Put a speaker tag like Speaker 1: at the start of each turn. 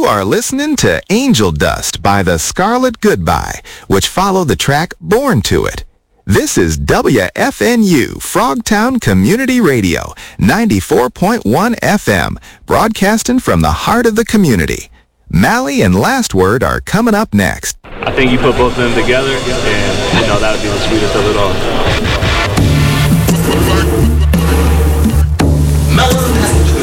Speaker 1: You are listening to Angel Dust by The Scarlet Goodbye, which follow the track Born to It. This is WFNU, Frogtown Community Radio, 94.1 FM, broadcasting from the heart of the community. Mally and Last Word are coming up next.
Speaker 2: I think you put both of them together, and that would be the sweetest of it all.